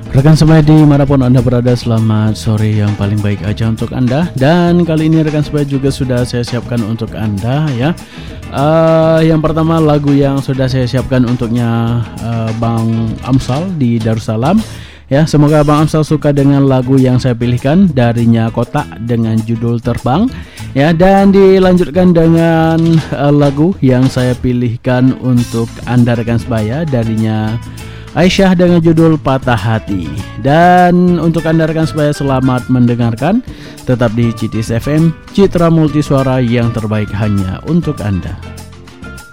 Rekan sebaya dimanapun Anda berada, selamat sore yang paling baik aja untuk Anda. Dan kali ini rekan sebaya juga sudah saya siapkan untuk Anda ya. Yang pertama lagu yang sudah saya siapkan untuknya Bang Amsal di Darussalam. Ya, semoga Bang Amsal suka dengan lagu yang saya pilihkan, darinya Kotak dengan judul Terbang. Ya, dan dilanjutkan dengan lagu yang saya pilihkan untuk Anda rekan sebaya, darinya Aisyah dengan judul Patah Hati. Dan untuk Anda rekan sebaya, selamat mendengarkan. Tetap di CITIS FM, Citra Multisuara yang terbaik hanya untuk Anda.